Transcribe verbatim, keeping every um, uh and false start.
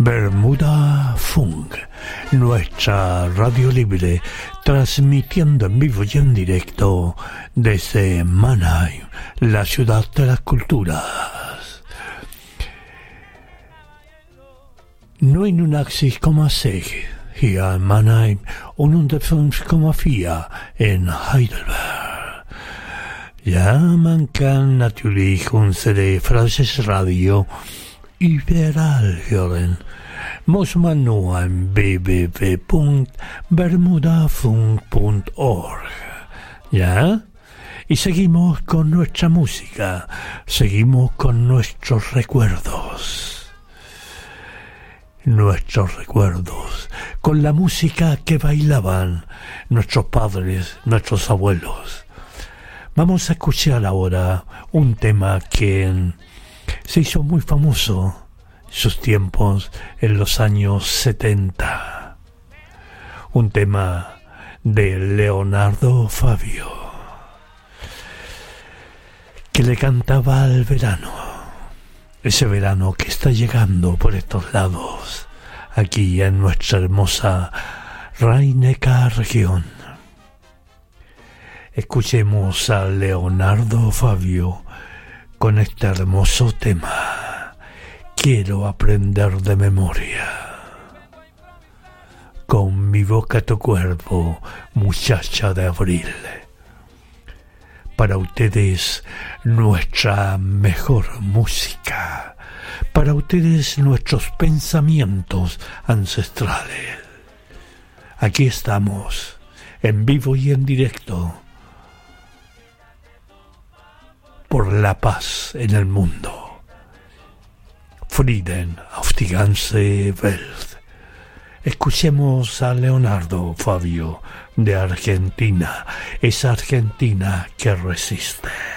Bermuda Funk, nuestra radio libre, transmitiendo en vivo y en directo desde Mannheim, la ciudad de las culturas. neunundachtzig Komma sechs hier in Mannheim und hundertfünf Komma vier in Heidelberg. Ja, man kann natürlich unsere Freies Radio überall hören. Muss man nur en w w w punto bermudafunk punto org. ¿Ya? Y seguimos con nuestra música, seguimos con nuestros recuerdos. Nuestros recuerdos, con la música que bailaban nuestros padres, nuestros abuelos. Vamos a escuchar ahora un tema que se hizo muy famoso en sus tiempos, en los años setenta. Un tema de Leonardo Fabio, que le cantaba al verano. Ese verano que está llegando por estos lados, aquí en nuestra hermosa Rhein-Neckar región. Escuchemos a Leonardo Fabio con este hermoso tema. Quiero aprender de memoria. Con mi boca tu cuerpo, muchacha de abril. Para ustedes nuestra mejor música, para ustedes nuestros pensamientos ancestrales. Aquí estamos, en vivo y en directo, por la paz en el mundo. Frieden auf die ganze Welt. Escuchemos a Leonardo Fabio de Argentina, esa Argentina que resiste.